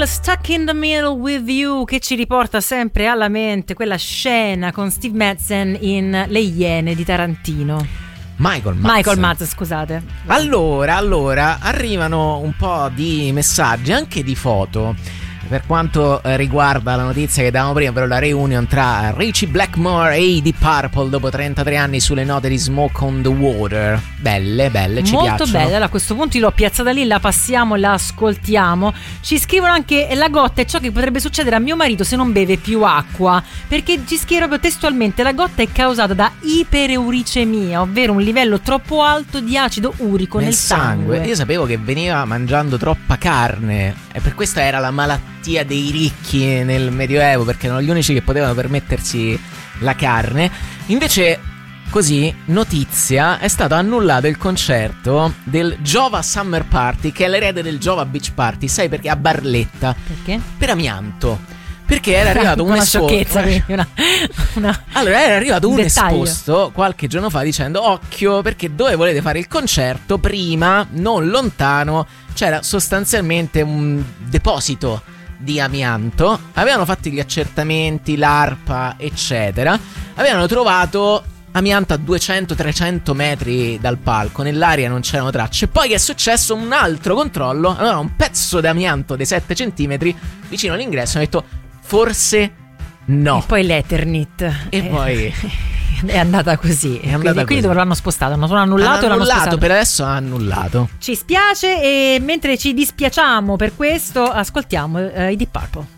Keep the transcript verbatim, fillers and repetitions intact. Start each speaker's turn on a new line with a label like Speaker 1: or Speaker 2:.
Speaker 1: Purple, Stuck in the Middle with You, che ci riporta sempre alla mente quella scena con Steve Madsen in Le Iene di Tarantino.
Speaker 2: Michael Madsen.
Speaker 1: Michael Madsen, scusate.
Speaker 2: Allora, allora, arrivano un po' di messaggi, anche di foto, per quanto riguarda la notizia che davamo prima, però la reunion tra Richie Blackmore e i Deep Purple dopo trentatré anni sulle note di Smoke on the Water. Belle, belle, ci
Speaker 1: molto
Speaker 2: piacciono.
Speaker 1: belle. Allora, a questo punto io l'ho piazzata lì, la passiamo, la ascoltiamo. Ci scrivono anche: la gotta è ciò che potrebbe succedere a mio marito se non beve più acqua, perché ci scrive proprio testualmente: la gotta è causata da iperuricemia, ovvero un livello troppo alto di acido urico nel,
Speaker 2: nel sangue. sangue Io sapevo che veniva mangiando troppa carne e per questa era la malattia dei ricchi nel Medioevo, perché erano gli unici che potevano permettersi la carne. Invece, così, notizia, è stato annullato il concerto del Jova Summer Party, che è l'erede del Jova Beach Party. Sai perché? A Barletta.
Speaker 1: Perché?
Speaker 2: Per amianto. Perché era arrivato un
Speaker 1: una
Speaker 2: esposto.
Speaker 1: sciocchezza, una, una
Speaker 2: allora era arrivato un, un
Speaker 1: dettaglio.
Speaker 2: esposto qualche giorno fa dicendo: occhio, perché dove volete fare il concerto, prima, non lontano, c'era sostanzialmente un deposito di amianto. Avevano fatto gli accertamenti, l'ARPA, eccetera. Avevano trovato amianto a duecento trecento metri dal palco, nell'aria non c'erano tracce. Poi che è successo? Un altro controllo, allora un pezzo di amianto di sette centimetri vicino all'ingresso. Hanno detto: forse no.
Speaker 1: E poi l'Eternit.
Speaker 2: E
Speaker 1: eh,
Speaker 2: poi
Speaker 1: è andata così.
Speaker 2: È andata
Speaker 1: quindi,
Speaker 2: così.
Speaker 1: quindi dove l'hanno spostato? Non sono annullato,
Speaker 2: hanno
Speaker 1: l'hanno
Speaker 2: annullato,
Speaker 1: spostato.
Speaker 2: per adesso ha annullato.
Speaker 1: Ci spiace, e mentre ci dispiacciamo per questo, ascoltiamo uh, i Deep Purple.